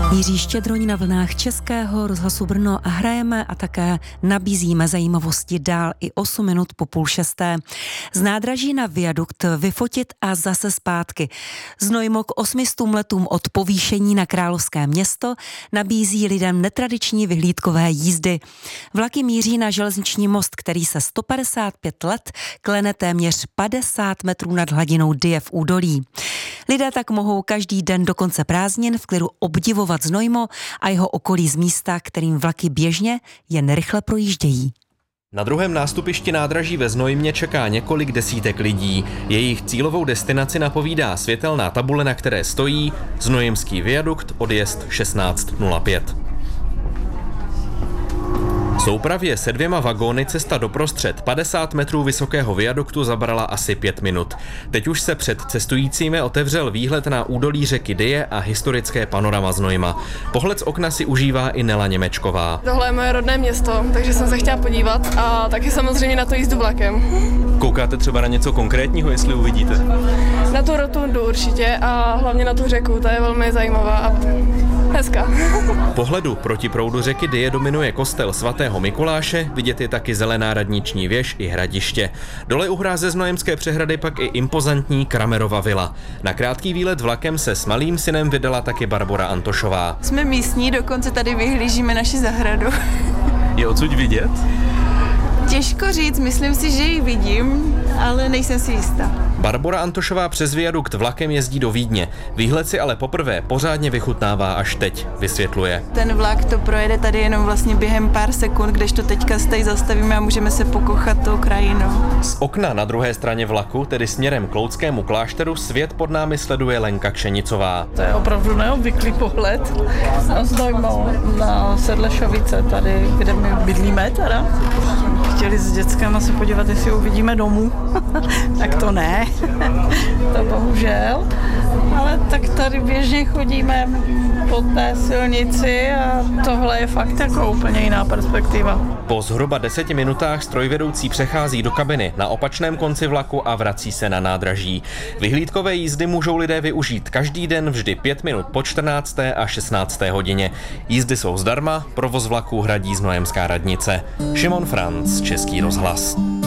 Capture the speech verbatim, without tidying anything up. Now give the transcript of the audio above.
Jiří Štědroň na vlnách Českého rozhlasu Brno a hrajeme a také nabízíme zajímavosti dál i osm minut po půl šesté. Z nádraží na viadukt vyfotit a zase zpátky. Znojmo k osmistům letům od povýšení na Královské město nabízí lidem netradiční vyhlídkové jízdy. Vlaky míří na železniční most, který se sto padesát pět let klene téměř padesát metrů nad hladinou Dyje v údolí. Lidé tak mohou každý den do konce prázdnin v klidu obdivovat Znojmo a jeho okolí z místa, kterým vlaky běžně jen rychle projíždějí. Na druhém nástupišti nádraží ve Znojmě čeká několik desítek lidí. Jejich cílovou destinaci napovídá světelná tabule, na které stojí Znojemský viadukt, odjezd šestnáct nula pět. Soupravě se dvěma vagóny cesta doprostřed padesát metrů vysokého viaduktu zabrala asi pět minut. Teď už se před cestujícími otevřel výhled na údolí řeky Dyje a historické panorama Znojma. Pohled z okna si užívá i Nela Němečková. Tohle je moje rodné město, takže jsem se chtěla podívat a taky samozřejmě na to jízdu vlakem. Koukáte třeba na něco konkrétního, jestli uvidíte? Na tu rotundu určitě a hlavně na tu řeku, ta je velmi zajímavá a hezká. Pohledu proti proudu řeky Dyje dominuje kostel svatého Mikuláše, vidět je taky zelená radniční věž i hradiště. Dole u hráze Znojemské přehrady pak i impozantní Kramerova vila. Na krátký výlet vlakem se s malým synem vydala taky Barbora Antošová. Jsme místní, dokonce tady vyhlížíme naši zahradu. Je odsud vidět? Těžko říct, myslím si, že ji vidím, ale nejsem si jistá. Barbora Antošová přes viadukt vlakem jezdí do Vídně. Výhled si ale poprvé pořádně vychutnává až teď, vysvětluje. Ten vlak to projede tady jenom vlastně během pár sekund, kdežto teďka se tady zastavíme a můžeme se pokochat tou krajinou. Z okna na druhé straně vlaku, tedy směrem k Loudskému klášteru, svět pod námi sleduje Lenka Kšenicová. To je opravdu neobvyklý pohled na Znojmo, na Sedlešovice, tady, kde my bydlíme teda. Chtěli s dětskama se podívat, jestli uvidíme domů, tak to ne, to bohužel, ale tak tady běžně chodíme po té silnici a tohle je fakt jako úplně jiná perspektiva. Po zhruba deseti minutách strojvedoucí přechází do kabiny na opačném konci vlaku a vrací se na nádraží. Vyhlídkové jízdy můžou lidé využít každý den vždy pět minut po čtrnácté a šestnácté hodině. Jízdy jsou zdarma, provoz vlaků hradí Znojemská radnice. Šimon Franc, Český rozhlas.